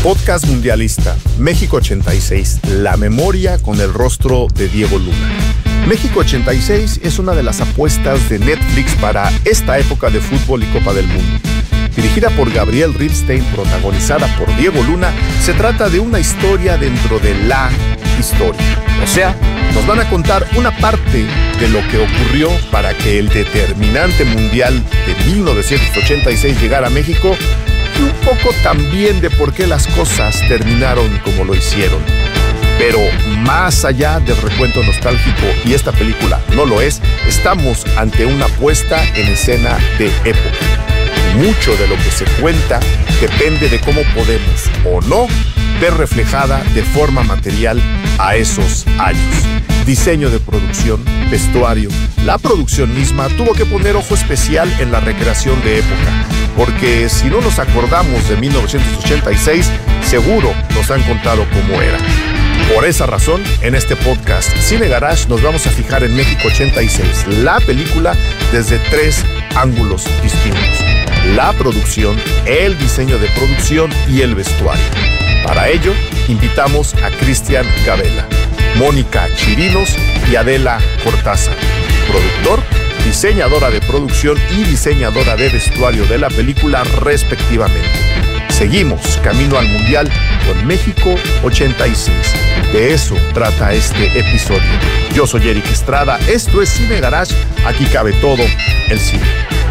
Podcast mundialista, México 86, la memoria con el rostro de Diego Luna. México 86 es una de las apuestas de Netflix para esta época de fútbol y Copa del Mundo. Dirigida por Gabriel Ripstein, protagonizada por Diego Luna, se trata de una historia dentro de la historia. O sea, nos van a contar una parte de lo que ocurrió para que el determinante mundial de 1986 llegara a México y un poco también de por qué las cosas terminaron como lo hicieron. Pero más allá del recuento nostálgico, y esta película no lo es, estamos ante una puesta en escena de época. Mucho de lo que se cuenta depende de cómo podemos o no ver reflejada de forma material a esos años. Diseño de producción, vestuario, la producción misma tuvo que poner ojo especial en la recreación de época, porque si no nos acordamos de 1986, seguro nos han contado cómo era. Por esa razón, en este podcast Cine Garage nos vamos a fijar en México 86, la película desde 3 ángulos distintos: la producción, el diseño de producción y el vestuario. Para ello, invitamos a Cristian Gabela, Mónica Chirinos y Adela Cortázar, productor, diseñadora de producción y diseñadora de vestuario de la película respectivamente. Seguimos camino al Mundial con México 86. De eso trata este episodio. Yo soy Eric Estrada, esto es Cine Garage, aquí cabe todo el cine.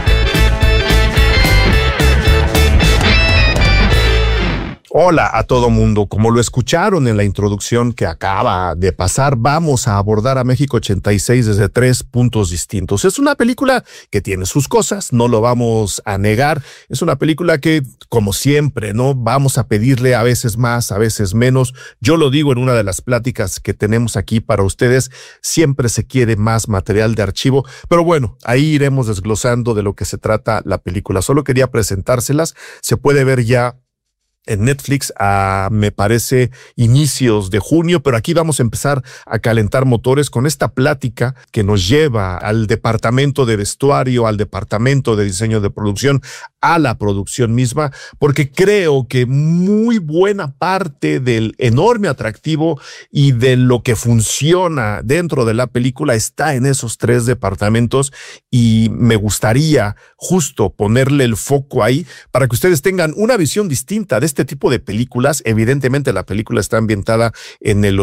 Hola a todo mundo, como lo escucharon en la introducción que acaba de pasar, vamos a abordar a México 86 desde 3 puntos distintos. Es una película que tiene sus cosas, no lo vamos a negar. Es una película que, como siempre, ¿no? Vamos a pedirle a veces más, a veces menos. Yo lo digo en una de las pláticas que tenemos aquí para ustedes, siempre se quiere más material de archivo, pero bueno, ahí iremos desglosando de lo que se trata la película. Solo quería presentárselas, se puede ver ya en Netflix me parece inicios de junio, pero aquí vamos a empezar a calentar motores con esta plática que nos lleva al departamento de vestuario, al departamento de diseño de producción, a la producción misma, porque creo que muy buena parte del enorme atractivo y de lo que funciona dentro de la película está en esos 3 departamentos, y me gustaría justo ponerle el foco ahí para que ustedes tengan una visión distinta de este tipo de películas. Evidentemente la película está ambientada en del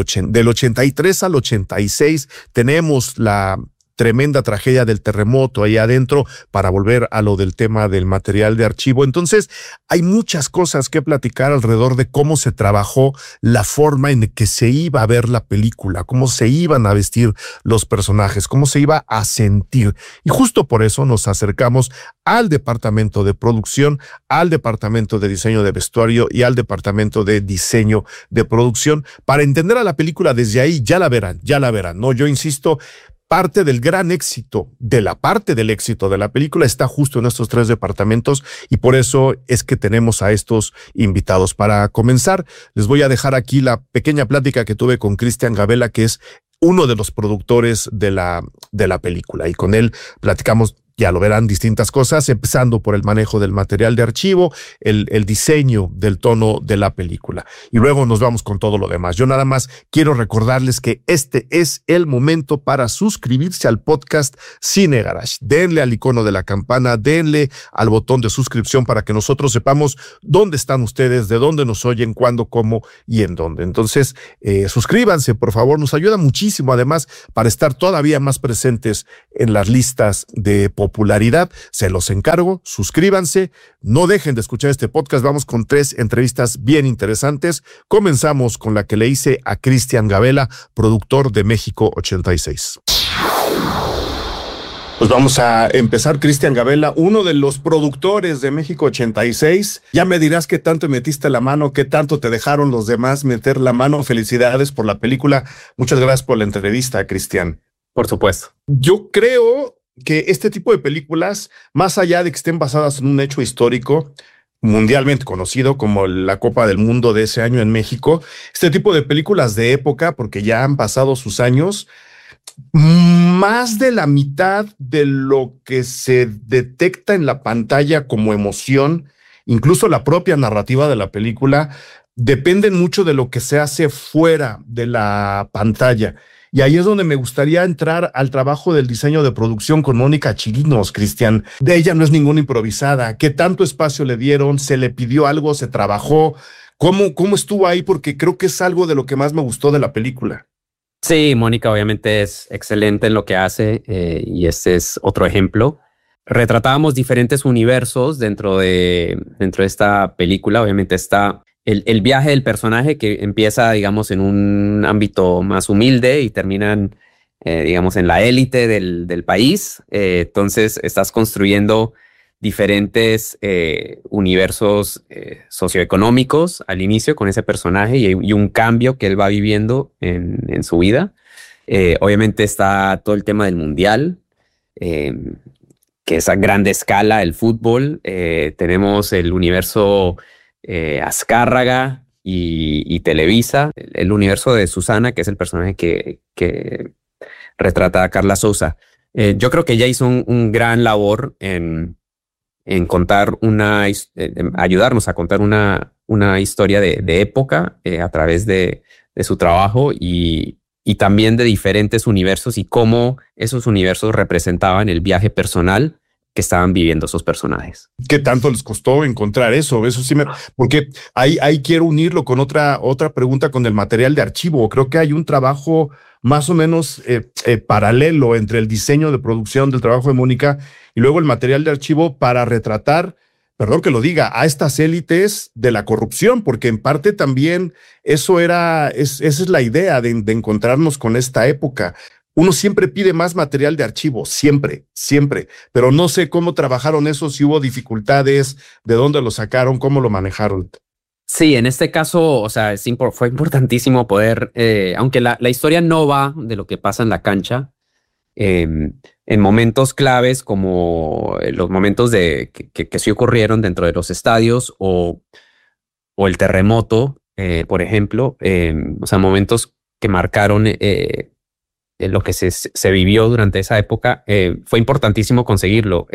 83 al 86. Tenemos la tremenda tragedia del terremoto ahí adentro, para volver a lo del tema del material de archivo. Entonces, hay muchas cosas que platicar alrededor de cómo se trabajó la forma en que se iba a ver la película, cómo se iban a vestir los personajes, cómo se iba a sentir. Y justo por eso nos acercamos al departamento de producción, al departamento de diseño de vestuario y al departamento de diseño de producción, para entender a la película desde ahí. Ya la verán, ¿no? Yo insisto, parte del gran éxito, de la parte del éxito de la película está justo en estos 3 departamentos, y por eso es que tenemos a estos invitados. Para comenzar, les voy a dejar aquí la pequeña plática que tuve con Cristian Gabela, que es uno de los productores de la película, y con él platicamos, ya lo verán, distintas cosas, empezando por el manejo del material de archivo, el diseño del tono de la película. Y luego nos vamos con todo lo demás. Yo nada más quiero recordarles que este es el momento para suscribirse al podcast Cine Garage. Denle al icono de la campana, denle al botón de suscripción para que nosotros sepamos dónde están ustedes, de dónde nos oyen, cuándo, cómo y en dónde. Entonces, suscríbanse, por favor, nos ayuda muchísimo, además, para estar todavía más presentes en las listas de popularidad. Se los encargo, suscríbanse, no dejen de escuchar este podcast. Vamos con 3 entrevistas bien interesantes. Comenzamos con la que le hice a Cristian Gabela, productor de México 86. Pues vamos a empezar. Cristian Gabela, uno de los productores de México 86. Ya me dirás qué tanto metiste la mano, qué tanto te dejaron los demás meter la mano. Felicidades por la película. Muchas gracias por la entrevista, Cristian. Por supuesto. Yo creo que este tipo de películas, más allá de que estén basadas en un hecho histórico mundialmente conocido como la Copa del Mundo de ese año en México, este tipo de películas de época, porque ya han pasado sus años, más de la mitad de lo que se detecta en la pantalla como emoción, incluso la propia narrativa de la película, dependen mucho de lo que se hace fuera de la pantalla. Y ahí es donde me gustaría entrar al trabajo del diseño de producción con Mónica Chirinos, Cristian. De ella no es ninguna improvisada. ¿Qué tanto espacio le dieron? ¿Se le pidió algo? ¿Se trabajó? ¿Cómo estuvo ahí? Porque creo que es algo de lo que más me gustó de la película. Sí, Mónica obviamente es excelente en lo que hace y este es otro ejemplo. Retratábamos diferentes universos dentro de esta película. Obviamente está el viaje del personaje que empieza, digamos, en un ámbito más humilde y terminan, digamos, en la élite del país. Entonces estás construyendo diferentes universos socioeconómicos al inicio con ese personaje y un cambio que él va viviendo en su vida. Obviamente está todo el tema del mundial, que es a grande escala el fútbol. Tenemos el universo Azcárraga y Televisa, el universo de Susana, que es el personaje que retrata a Carla Souza. Yo creo que ella hizo un gran labor en contar ayudarnos a contar una historia de época a través de su trabajo y también de diferentes universos y cómo esos universos representaban el viaje personal que estaban viviendo esos personajes. ¿Qué tanto les costó encontrar eso? Eso sí porque ahí quiero unirlo con otra pregunta con el material de archivo. Creo que hay un trabajo más o menos paralelo entre el diseño de producción del trabajo de Mónica y luego el material de archivo para retratar, perdón que lo diga, a estas élites de la corrupción, porque en parte también esa es la idea de encontrarnos con esta época. Uno siempre pide más material de archivo, siempre, pero no sé cómo trabajaron eso, si hubo dificultades, de dónde lo sacaron, cómo lo manejaron. Sí, en este caso, o sea, fue importantísimo poder, aunque la historia no va de lo que pasa en la cancha, en momentos claves como los momentos que sí ocurrieron dentro de los estadios o el terremoto, por ejemplo, o sea, momentos que marcaron lo que se vivió durante esa época, fue importantísimo conseguirlo.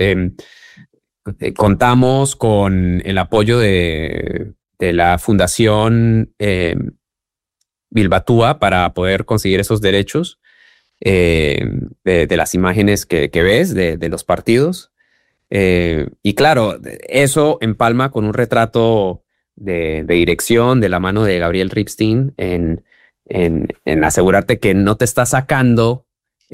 Contamos con el apoyo de la Fundación Bilbatúa para poder conseguir esos derechos de las imágenes que ves de los partidos. Y claro, eso empalma con un retrato de dirección de la mano de Gabriel Ripstein en asegurarte que no te está sacando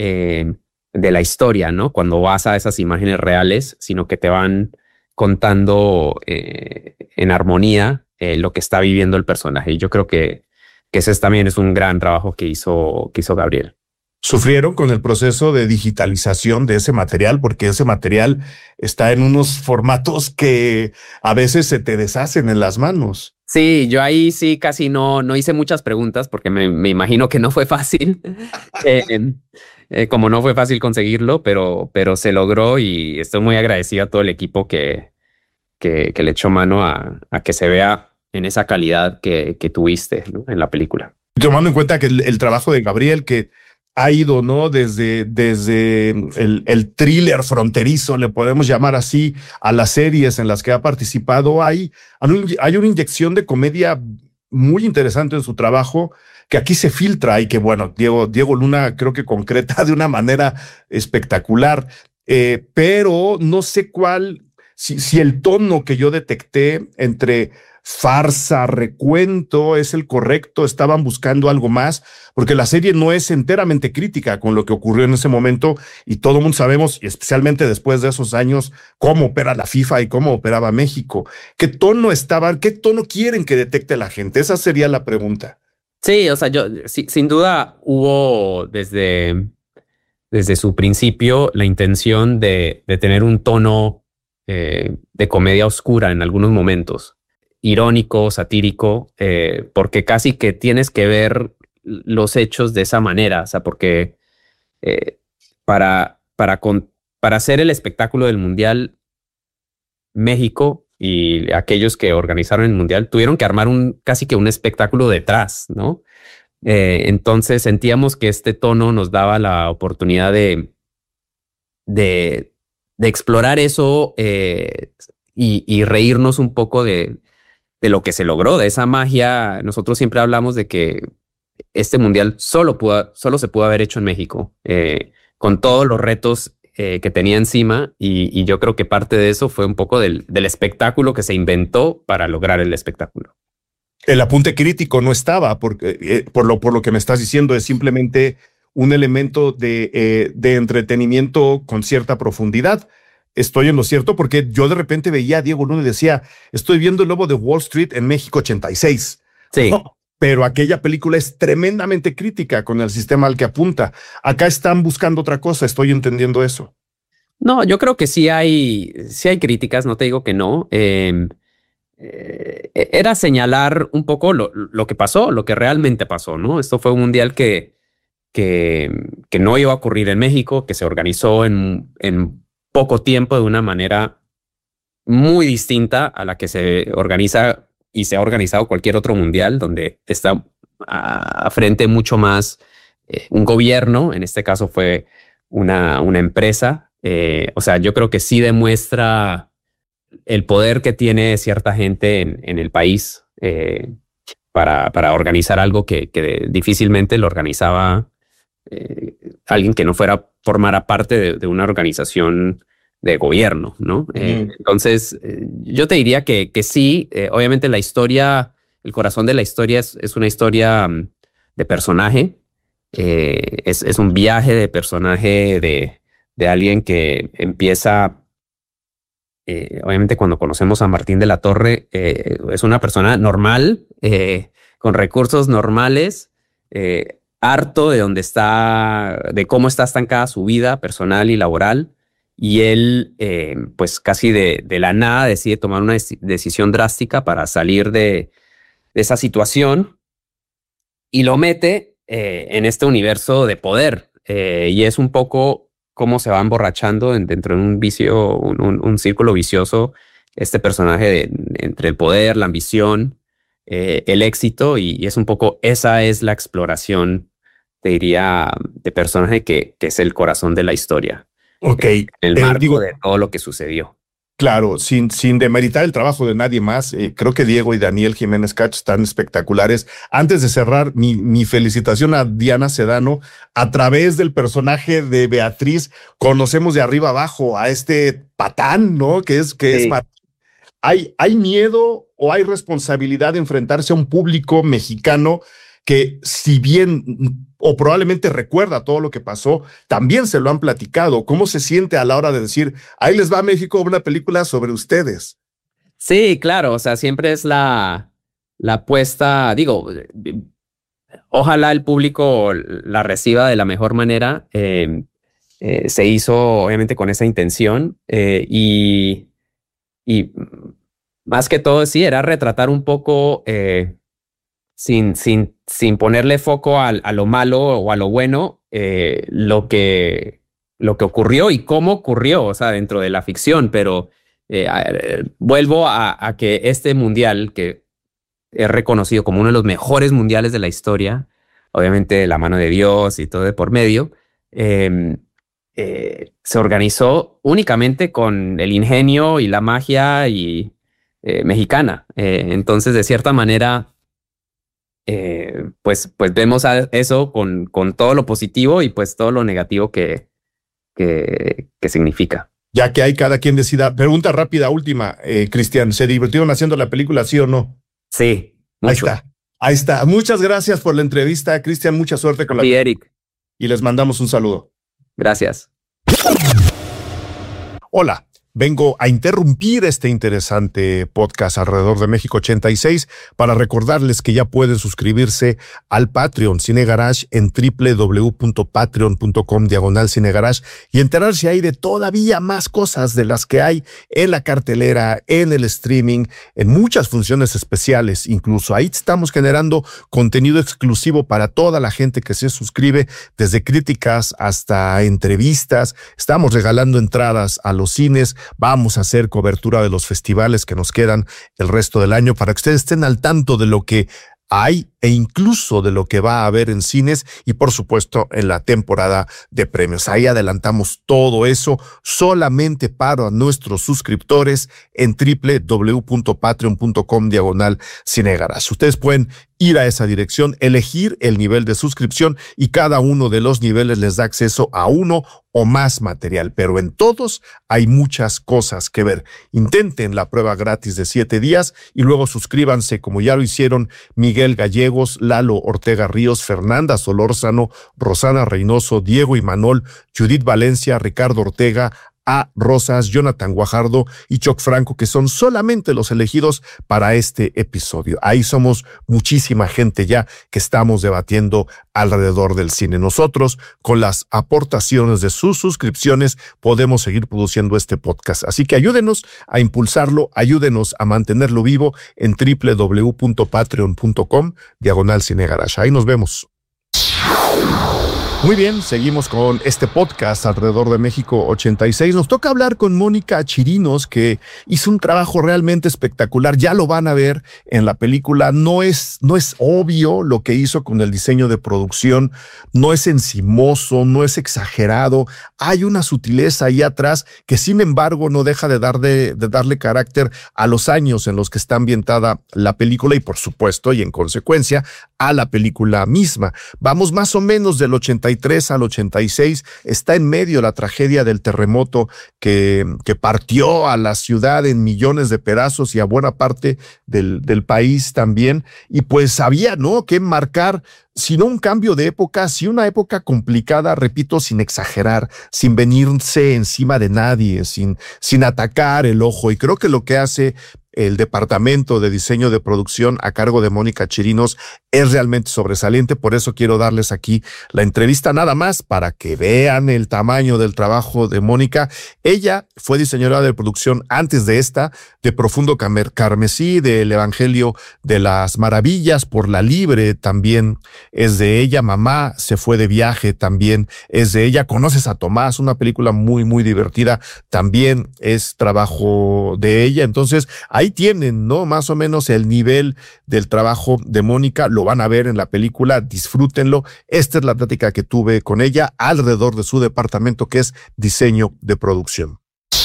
de la historia, ¿no? Cuando vas a esas imágenes reales, sino que te van contando en armonía lo que está viviendo el personaje. Y yo creo que ese también es un gran trabajo que hizo Gabriel. ¿Sufrieron con el proceso de digitalización de ese material? Porque ese material está en unos formatos que a veces se te deshacen en las manos. Sí, yo ahí sí casi no hice muchas preguntas porque me imagino que no fue fácil, como no fue fácil conseguirlo, pero se logró y estoy muy agradecido a todo el equipo que le echó mano a que se vea en esa calidad que tuviste, ¿no?, en la película. Tomando en cuenta que el trabajo de Gabriel, que ha ido, ¿no?, desde el thriller fronterizo, le podemos llamar así, a las series en las que ha participado, hay una inyección de comedia muy interesante en su trabajo, que aquí se filtra y que, bueno, Diego Luna creo que concreta de una manera espectacular, pero no sé si el tono que yo detecté entre farsa, recuento, es el correcto, estaban buscando algo más, porque la serie no es enteramente crítica con lo que ocurrió en ese momento y todo el mundo sabemos, y especialmente después de esos años, cómo opera la FIFA y cómo operaba México. ¿Qué tono quieren que detecte la gente? Esa sería la pregunta. Sí, o sea, sin duda hubo desde su principio la intención de tener un tono de comedia oscura en algunos momentos, irónico, satírico, porque casi que tienes que ver los hechos de esa manera, o sea, porque para hacer el espectáculo del Mundial, México y aquellos que organizaron el Mundial tuvieron que armar casi que un espectáculo detrás, ¿no? Entonces sentíamos que este tono nos daba la oportunidad de explorar eso y reírnos un poco de lo que se logró, de esa magia. Nosotros siempre hablamos de que este mundial solo se pudo haber hecho en México, con todos los retos que tenía encima, y yo creo que parte de eso fue un poco del espectáculo que se inventó para lograr el espectáculo. El apunte crítico no estaba, porque, por lo que me estás diciendo, es simplemente un elemento de entretenimiento con cierta profundidad. Estoy en lo cierto, porque yo de repente veía a Diego Luna y decía, estoy viendo El Lobo de Wall Street en México 86. Sí. No, pero aquella película es tremendamente crítica con el sistema al que apunta. Acá están buscando otra cosa, estoy entendiendo eso. No, yo creo que sí hay críticas, no te digo que no. Era señalar un poco lo que pasó, lo que realmente pasó, ¿no? Esto fue un mundial que no iba a ocurrir en México, que se organizó en poco tiempo de una manera muy distinta a la que se organiza y se ha organizado cualquier otro mundial, donde está a frente mucho más un gobierno. En este caso fue una empresa. O sea, yo creo que sí demuestra el poder que tiene cierta gente en el país para organizar algo que difícilmente lo organizaba alguien que no formara parte de una organización de gobierno, ¿no? Entonces, yo te diría que sí, obviamente la historia, el corazón de la historia es una historia de personaje, es un viaje de personaje de alguien que empieza, obviamente cuando conocemos a Martín de la Torre, es una persona normal, con recursos normales, harto de donde está, de cómo está estancada su vida personal y laboral. Y él, pues casi de la nada, decide tomar una decisión drástica para salir de esa situación y lo mete en este universo de poder. Y es un poco cómo se va emborrachando dentro de un vicio, un círculo vicioso, este personaje entre el poder, la ambición, el éxito. Y es un poco, esa es la exploración, te diría, de personaje que es el corazón de la historia. Ok. El marco de todo lo que sucedió. Claro, sin demeritar el trabajo de nadie más, creo que Diego y Daniel Jiménez Cacho están espectaculares. Antes de cerrar, mi felicitación a Diana Sedano. A través del personaje de Beatriz, conocemos de arriba abajo a este patán, ¿no? Que es Martín. ¿Hay miedo o hay responsabilidad de enfrentarse a un público mexicano que, si bien o probablemente recuerda todo lo que pasó, también se lo han platicado? ¿Cómo se siente a la hora de decir, ahí les va a México una película sobre ustedes? Sí, claro, o sea, siempre es la apuesta, digo, ojalá el público la reciba de la mejor manera. Se hizo obviamente con esa intención y más que todo, sí, era retratar un poco sin ponerle foco a lo malo o a lo bueno, lo que ocurrió y cómo ocurrió, o sea, dentro de la ficción. Pero vuelvo a que este mundial, que es reconocido como uno de los mejores mundiales de la historia, obviamente de la mano de Dios y todo de por medio, se organizó únicamente con el ingenio y la magia mexicana. Entonces, de cierta manera, pues vemos eso con todo lo positivo y pues todo lo negativo que significa. Ya que hay cada quien decida. Pregunta rápida, última, Cristian, ¿se divirtieron haciendo la película, sí o no? Sí, mucho. Ahí está. Muchas gracias por la entrevista, Cristian. Mucha suerte con la película. Eric. Y les mandamos un saludo. Gracias. Hola. Vengo a interrumpir este interesante podcast alrededor de México 86 para recordarles que ya pueden suscribirse al Patreon Cine Garage en www.patreon.com/Cine Garage y enterarse ahí de todavía más cosas de las que hay en la cartelera, en el streaming, en muchas funciones especiales. Incluso ahí estamos generando contenido exclusivo para toda la gente que se suscribe, desde críticas hasta entrevistas. Estamos regalando entradas a los cines. Vamos a hacer cobertura de los festivales que nos quedan el resto del año para que ustedes estén al tanto de lo que hay e incluso de lo que va a haber en cines y por supuesto en la temporada de premios. Ahí adelantamos todo eso solamente para nuestros suscriptores en www.patreon.com/Cine Garage. Ustedes pueden ir a esa dirección, elegir el nivel de suscripción y cada uno de los niveles les da acceso a uno o más material, pero en todos hay muchas cosas que ver. Intenten la prueba gratis de 7 días y luego suscríbanse como ya lo hicieron Miguel Gallegos, Lalo Ortega Ríos, Fernanda Solórzano, Rosana Reynoso, Diego Imanol, Judith Valencia, Ricardo Ortega, A. Rosas, Jonathan Guajardo y Choc Franco, que son solamente los elegidos para este episodio. Ahí somos muchísima gente ya que estamos debatiendo alrededor del cine. Nosotros, con las aportaciones de sus suscripciones, podemos seguir produciendo este podcast. Así que ayúdenos a impulsarlo, ayúdenos a mantenerlo vivo en www.patreon.com/Cine Garage. Ahí nos vemos. Muy bien, seguimos con este podcast alrededor de México 86. Nos toca hablar con Mónica Chirinos, que hizo un trabajo realmente espectacular. Ya lo van a ver en la película. No es obvio lo que hizo con el diseño de producción. No es encimoso, no es exagerado. Hay una sutileza ahí atrás que, sin embargo, no deja de darle carácter a los años en los que está ambientada la película y, por supuesto, y en consecuencia, a la película misma. Vamos más o menos del 83 al 86, está en medio la tragedia del terremoto que partió a la ciudad en millones de pedazos y a buena parte del país también, y pues había, ¿no?, que marcar, si no un cambio de época, sí una época complicada, repito, sin exagerar, sin venirse encima de nadie, sin atacar el ojo, y creo que lo que hace el departamento de diseño de producción a cargo de Mónica Chirinos es realmente sobresaliente. Por eso quiero darles aquí la entrevista nada más para que vean el tamaño del trabajo de Mónica. Ella fue diseñadora de producción antes de esta, de Profundo Carmesí, del Evangelio de las Maravillas, Por la Libre también es de ella. Mamá se fue de viaje también es de ella. Conoces a Tomás, una película muy, muy divertida, también es trabajo de ella. Entonces, ahí tienen, ¿no?, más o menos el nivel del trabajo de Mónica. Lo van a ver en la película, disfrútenlo. Esta es la plática que tuve con ella alrededor de su departamento, que es diseño de producción.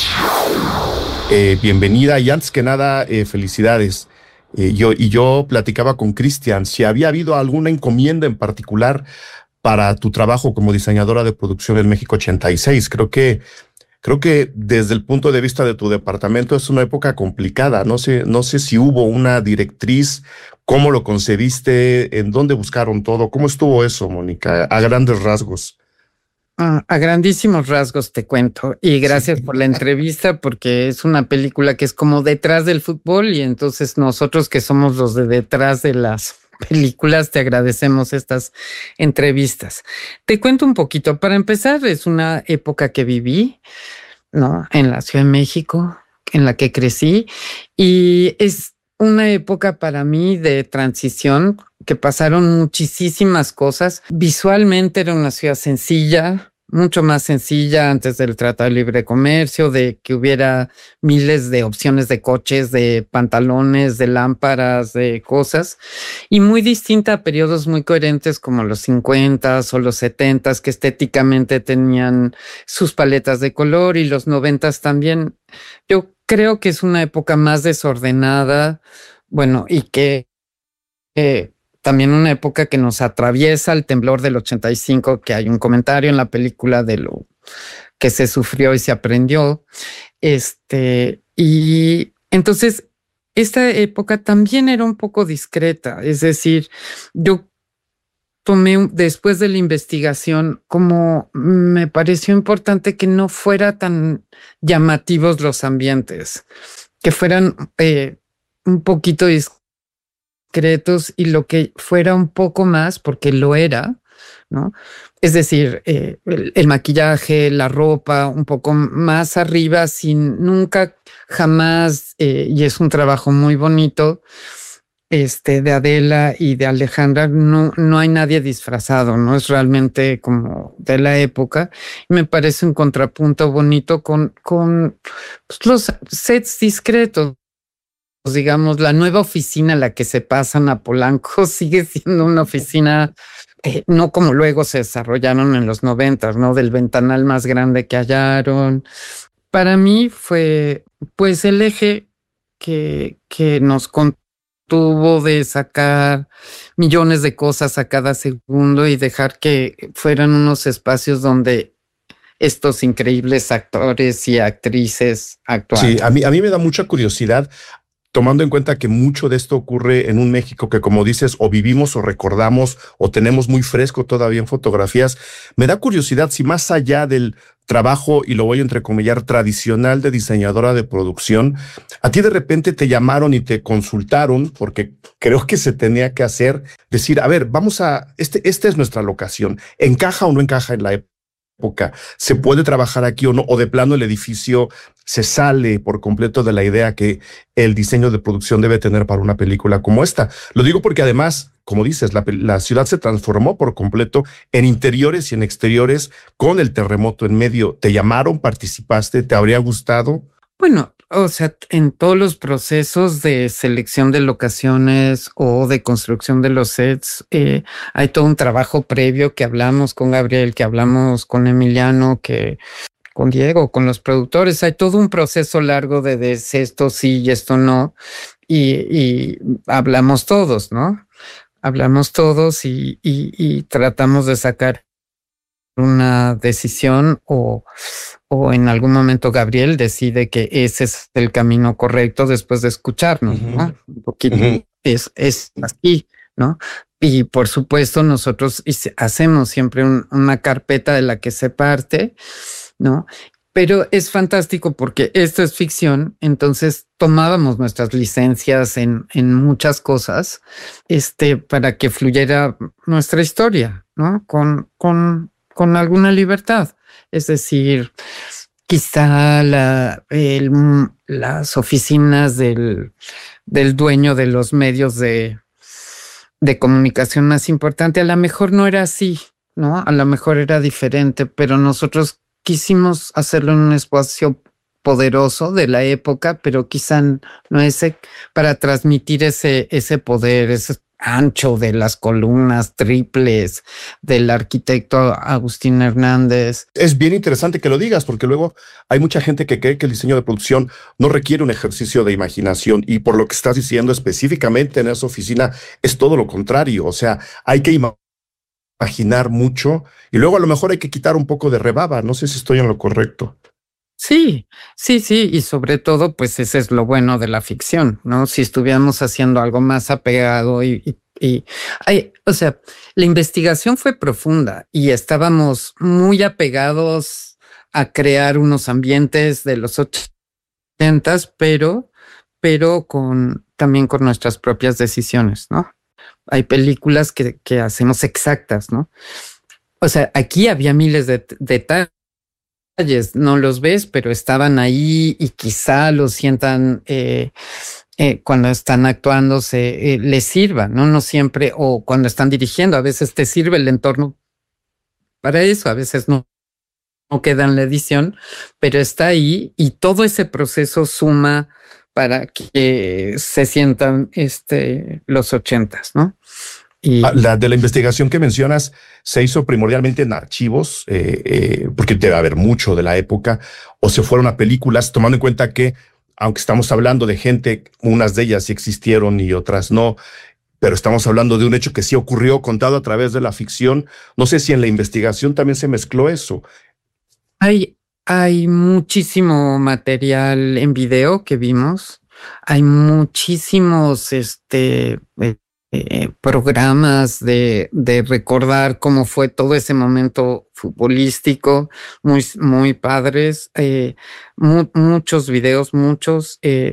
Bienvenida y antes que nada, felicidades. Yo platicaba con Cristian si había habido alguna encomienda en particular para tu trabajo como diseñadora de producción en México 86. Creo que desde el punto de vista de tu departamento es una época complicada. No sé si hubo una directriz, cómo lo concebiste, en dónde buscaron todo. ¿Cómo estuvo eso, Mónica, a grandes rasgos? A grandísimos rasgos te cuento. Y gracias por la entrevista, porque es una película que es como detrás del fútbol y entonces nosotros que somos los de detrás de las películas te agradecemos estas entrevistas. Te cuento un poquito. Para empezar, es una época que viví, ¿no?, en la Ciudad de México, en la que crecí, y es una época para mí de transición, que pasaron muchísimas cosas. Visualmente era una ciudad sencilla, mucho más sencilla antes del Tratado de Libre Comercio, de que hubiera miles de opciones de coches, de pantalones, de lámparas, de cosas, y muy distinta a periodos muy coherentes como los 50s o los 70s, que estéticamente tenían sus paletas de color, y los 90s también. Yo creo que es una época más desordenada, bueno, y que también una época que nos atraviesa el temblor del 85, que hay un comentario en la película de lo que se sufrió y se aprendió. Y entonces esta época también era un poco discreta. Es decir, yo tomé después de la investigación, como me pareció importante que no fuera tan llamativos los ambientes, que fueran un poquito discretos y lo que fuera un poco más, porque lo era, ¿no? Es decir, el maquillaje, la ropa, un poco más arriba, sin nunca, jamás, y es un trabajo muy bonito, de Adela y de Alejandra, no hay nadie disfrazado, no es realmente como de la época. Me parece un contrapunto bonito con pues, los sets discretos, digamos, la nueva oficina a la que se pasan a Polanco sigue siendo una oficina, no como luego se desarrollaron en los 90, ¿no? Del ventanal más grande que hallaron. Para mí fue, pues, el eje que nos contuvo de sacar millones de cosas a cada segundo y dejar que fueran unos espacios donde estos increíbles actores y actrices actuaran. Sí, a mí me da mucha curiosidad, tomando en cuenta que mucho de esto ocurre en un México que, como dices, o vivimos o recordamos o tenemos muy fresco todavía en fotografías. Me da curiosidad si más allá del trabajo, y lo voy a entrecomillar, tradicional de diseñadora de producción, a ti de repente te llamaron y te consultaron, porque creo que se tenía que hacer, decir, a ver, esta es nuestra locación, ¿encaja o no encaja en la época? ¿Se puede trabajar aquí o no? ¿O de plano el edificio se sale por completo de la idea que el diseño de producción debe tener para una película como esta? Lo digo porque además, como dices, la ciudad se transformó por completo en interiores y en exteriores con el terremoto en medio. ¿Te llamaron? ¿Participaste? ¿Te habría gustado? Bueno, o sea, en todos los procesos de selección de locaciones o de construcción de los sets, hay todo un trabajo previo que hablamos con Gabriel, que hablamos con Emiliano, que con Diego, con los productores. Hay todo un proceso largo de esto sí y esto no. Y hablamos todos, ¿no? Hablamos todos y tratamos de sacar una decisión o en algún momento Gabriel decide que ese es el camino correcto después de escucharnos, ¿no? Un poquito es así, ¿no? Y por supuesto nosotros hacemos siempre una carpeta de la que se parte, ¿no? Pero es fantástico porque esto es ficción, entonces tomábamos nuestras licencias en muchas cosas, para que fluyera nuestra historia, ¿no? Con alguna libertad. Es decir, quizá las oficinas del dueño de los medios de comunicación más importante, a lo mejor no era así, ¿no? A lo mejor era diferente, pero nosotros quisimos hacerlo en un espacio poderoso de la época, pero quizá no ese, para transmitir ese poder, ese ancho de las columnas triples del arquitecto Agustín Hernández. Es bien interesante que lo digas, porque luego hay mucha gente que cree que el diseño de producción no requiere un ejercicio de imaginación, y por lo que estás diciendo específicamente en esa oficina es todo lo contrario. O sea, hay que imaginar mucho y luego a lo mejor hay que quitar un poco de rebaba. No sé si estoy en lo correcto. Sí, y sobre todo, pues ese es lo bueno de la ficción, ¿no? Si estuviéramos haciendo algo más apegado o sea, la investigación fue profunda y estábamos muy apegados a crear unos ambientes de los 80s, pero también con nuestras propias decisiones, ¿no? Hay películas que hacemos exactas, ¿no? O sea, aquí había miles de detalles. No los ves, pero estaban ahí y quizá los sientan cuando están actuando, les sirva, ¿no? No siempre, o cuando están dirigiendo, a veces te sirve el entorno para eso, a veces no queda en la edición, pero está ahí y todo ese proceso suma para que se sientan los 80s, ¿no? La de la investigación que mencionas se hizo primordialmente en archivos, porque debe haber mucho de la época, o se fueron a películas, tomando en cuenta que, aunque estamos hablando de gente, unas de ellas sí existieron y otras no, pero estamos hablando de un hecho que sí ocurrió, contado a través de la ficción. No sé si en la investigación también se mezcló eso. Hay muchísimo material en video que vimos, hay muchísimos programas de recordar cómo fue todo ese momento futbolístico, muy, muy padres, muchos videos,